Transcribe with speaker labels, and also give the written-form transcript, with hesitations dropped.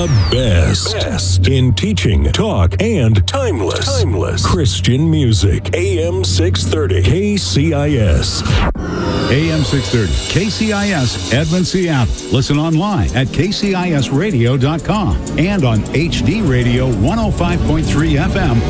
Speaker 1: The best in teaching, talk, and timeless Christian music. AM 630 KCIS.
Speaker 2: AM 630 KCIS Edmond, Seattle. Listen online at kcisradio.com and on HD Radio 105.3 FM